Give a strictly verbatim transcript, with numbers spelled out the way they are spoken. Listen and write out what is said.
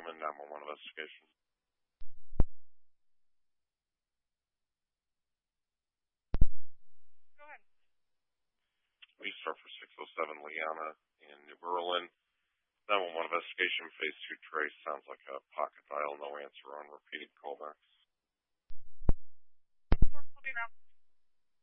Newman, nine one one investigation. Go ahead. We start for six oh seven Liana in New Berlin. nine one one investigation, phase two trace. Sounds like a pocket dial, no answer on repeated callbacks. We're holding up.